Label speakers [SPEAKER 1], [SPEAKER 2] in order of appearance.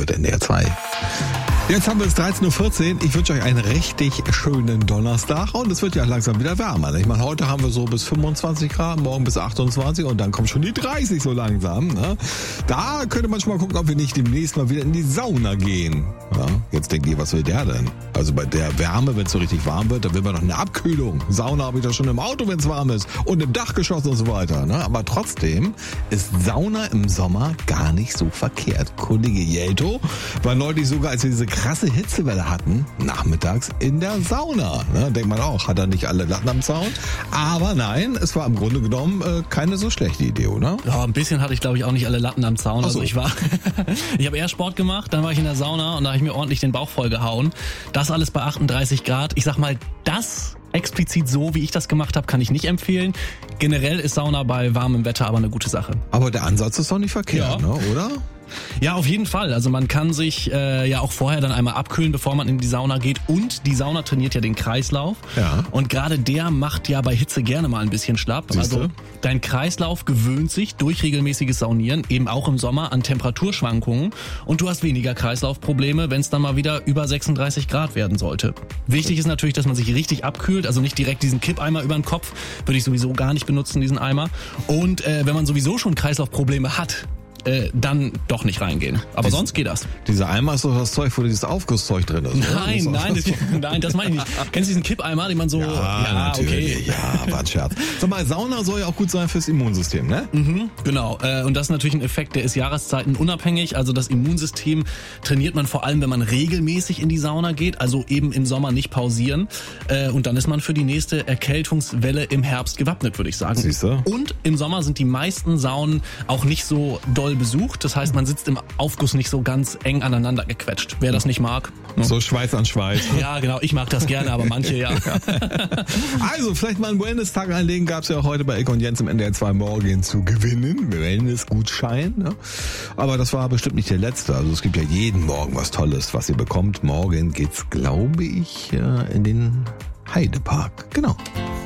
[SPEAKER 1] gehört NDR 2. Jetzt haben wir es 13.14 Uhr. Ich wünsche euch einen richtig schönen Donnerstag und es wird ja langsam wieder wärmer. Ich meine, heute haben wir so bis 25 Grad, morgen bis 28 und dann kommen schon die 30 so langsam. Ne? Da könnte man schon mal gucken, ob wir nicht demnächst mal wieder in die Sauna gehen. Ja, jetzt denkt ihr, was will der denn? Also bei der Wärme, wenn es so richtig warm wird, dann will man doch eine Abkühlung. Sauna habe ich doch schon im Auto, wenn es warm ist und im Dachgeschoss und so weiter. Ne? Aber trotzdem ist Sauna im Sommer gar nicht so verkehrt. Kollege Jelto war neulich sogar, als wir diese krasse Hitzewelle hatten, nachmittags in der Sauna. Ne? Denkt man auch, hat er nicht alle Latten am Zaun? Aber nein, es war im Grunde genommen keine so schlechte Idee, oder?
[SPEAKER 2] Ja, ein bisschen hatte ich, glaube ich, auch nicht alle Latten am Zaun.
[SPEAKER 1] Ach so.
[SPEAKER 2] Also ich habe eher Sport gemacht, dann war ich in der Sauna und da habe ich mir ordentlich den Bauch voll gehauen. Das alles bei 38 Grad. Ich sag mal, das explizit so, wie ich das gemacht habe, kann ich nicht empfehlen. Generell ist Sauna bei warmem Wetter aber eine gute Sache.
[SPEAKER 1] Aber der Ansatz ist doch nicht verkehrt,
[SPEAKER 2] Ja.
[SPEAKER 1] ne? Oder?
[SPEAKER 2] Ja, auf jeden Fall. Also man kann sich ja auch vorher dann einmal abkühlen, bevor man in die Sauna geht. Und die Sauna trainiert ja den Kreislauf.
[SPEAKER 1] Ja.
[SPEAKER 2] Und gerade der macht ja bei Hitze gerne mal ein bisschen schlapp.
[SPEAKER 1] Siehste?
[SPEAKER 2] Also dein Kreislauf gewöhnt sich durch regelmäßiges Saunieren, eben auch im Sommer, an Temperaturschwankungen. Und du hast weniger Kreislaufprobleme, wenn es dann mal wieder über 36 Grad werden sollte. Wichtig ist natürlich, dass man sich richtig abkühlt. Also nicht direkt diesen Kippeimer über den Kopf. Würde ich sowieso gar nicht benutzen, diesen Eimer. Und wenn man sowieso schon Kreislaufprobleme hat, dann doch nicht reingehen. Aber sonst geht das.
[SPEAKER 1] Dieser Eimer ist doch das Zeug, wo dieses Aufgusszeug drin ist.
[SPEAKER 2] Nein, das meine ich nicht. Kennst du diesen Kippeimer, den man so...
[SPEAKER 1] Ja, natürlich.
[SPEAKER 2] Okay.
[SPEAKER 1] Ja, war ein Scherz. Sag mal, Sauna soll ja auch gut sein fürs Immunsystem, ne?
[SPEAKER 2] Genau. Und das ist natürlich ein Effekt, der ist jahreszeitenunabhängig. Also das Immunsystem trainiert man vor allem, wenn man regelmäßig in die Sauna geht. Also eben im Sommer nicht pausieren. Und dann ist man für die nächste Erkältungswelle im Herbst gewappnet, würde ich sagen.
[SPEAKER 1] Siehste?
[SPEAKER 2] Und im Sommer sind die meisten Saunen auch nicht so doll besucht. Das heißt, man sitzt im Aufguss nicht so ganz eng aneinander gequetscht. Wer das nicht mag. Ne?
[SPEAKER 1] So Schweiß an Schweiß.
[SPEAKER 2] Ja, genau. Ich mag das gerne, aber manche ja.
[SPEAKER 1] Also, vielleicht mal einen Wellness-Tag einlegen. Gab es ja auch heute bei Egon Jens im NDR 2 Morgen zu gewinnen. Wellness-Gutschein. Ne? Aber das war bestimmt nicht der letzte. Also es gibt ja jeden Morgen was Tolles, was ihr bekommt. Morgen geht's, glaube ich, in den Heidepark. Genau.